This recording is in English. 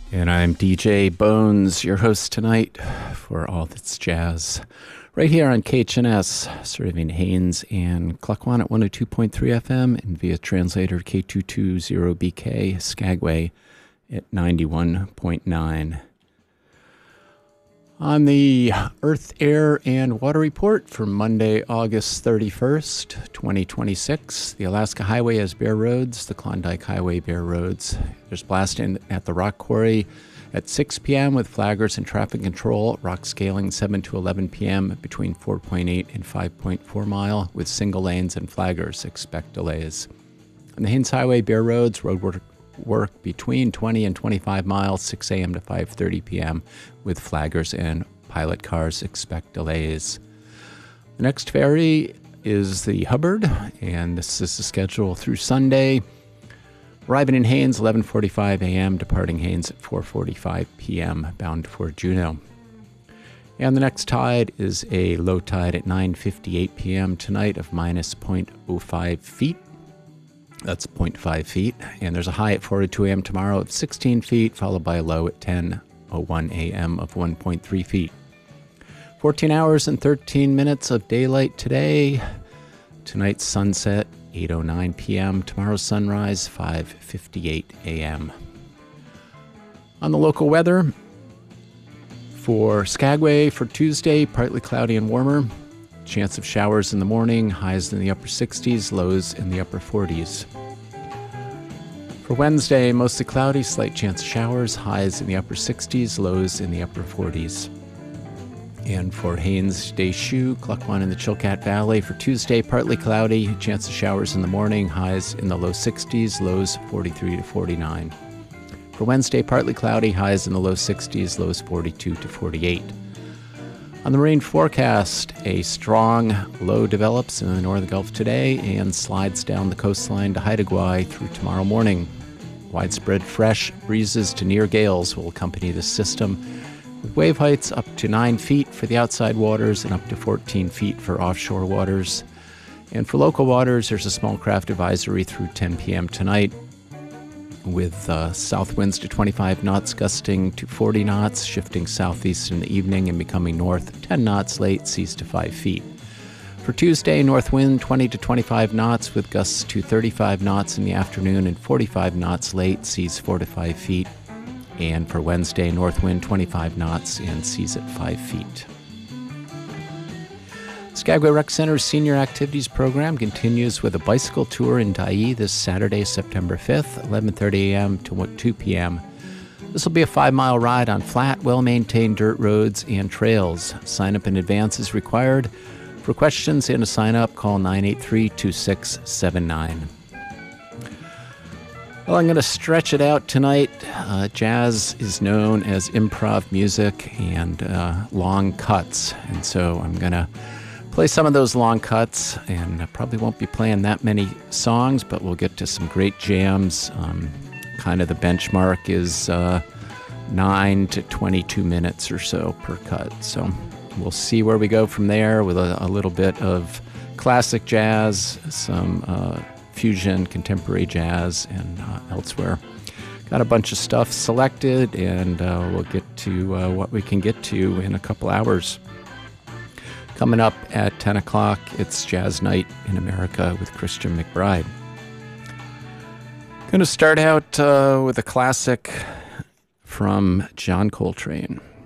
And I'm DJ Bones, your host tonight for All That's Jazz. Right here on KHNS, serving Haines and Cluckwan at 102.3 FM and via translator K220BK, Skagway at 91.9. On the Earth, Air, and Water Report for Monday, August 31st, 2026, the Alaska Highway has bare roads, the Klondike Highway bare roads. There's blasting at the Rock Quarry at 6 p.m. with flaggers and traffic control. Rock scaling 7 to 11 p.m. between 4.8 and 5.4 mile with single lanes and flaggers. Expect delays. On the Haines Highway bare roads, road work between 20 and 25 miles, 6 a.m. to 5:30 p.m. with flaggers and pilot cars. Expect delays. The next ferry is the Hubbard, and this is the schedule through Sunday. Arriving in Haines, 11:45 a.m., departing Haines at 4:45 p.m., bound for Juneau. And the next tide is a low tide at 9:58 p.m. tonight of minus 0.05 feet. That's 0.5 feet. And there's a high at 4:02 a.m. tomorrow of 16 feet, followed by a low at 10:01 a.m. of 1.3 feet. 14 hours and 13 minutes of daylight today. Tonight's sunset, 8:09 p.m. Tomorrow's sunrise, 5:58 a.m. On the local weather, for Skagway for Tuesday, partly cloudy and warmer. Chance of showers in the morning, highs in the upper 60s, lows in the upper 40s. For Wednesday, mostly cloudy, slight chance of showers, highs in the upper 60s, lows in the upper 40s. And for Haines, Deschutes, Cluckwan in the Chilkat Valley, for Tuesday, partly cloudy, chance of showers in the morning, highs in the low 60s, lows 43 to 49. For Wednesday, partly cloudy, highs in the low 60s, lows 42 to 48. On the marine forecast, a strong low develops in the northern Gulf today and slides down the coastline to Haida Gwaii through tomorrow morning. Widespread fresh breezes to near gales will accompany this system, with wave heights up to 9 feet for the outside waters and up to 14 feet for offshore waters. And for local waters, there's a small craft advisory through 10 p.m. tonight, with south winds to 25 knots gusting to 40 knots, shifting southeast in the evening and becoming north 10 knots late, seas to 5 feet. For Tuesday, north wind 20 to 25 knots with gusts to 35 knots in the afternoon and 45 knots late, seas 4 to 5 feet. And for Wednesday, north wind 25 knots and seas at 5 feet. Skagway Rec Center's Senior Activities Program continues with a bicycle tour in Dyea this Saturday, September 5th, 11:30 a.m. to 2 p.m. This will be a 5-mile ride on flat, well-maintained dirt roads and trails. Sign up in advance is required. For questions and to sign up, call 983-2679. Well, I'm going to stretch it out tonight. Jazz is known as improv music and long cuts, and so I'm going to play some of those long cuts, and I probably won't be playing that many songs, but we'll get to some great jams. Kind of the benchmark is 9 to 22 minutes or so per cut. So we'll see where we go from there with a little bit of classic jazz, some fusion, contemporary jazz, and elsewhere. Got a bunch of stuff selected, and we'll get to what we can get to in a couple hours. Coming up at 10 o'clock, it's Jazz Night in America with Christian McBride. Going to start out with a classic from John Coltrane.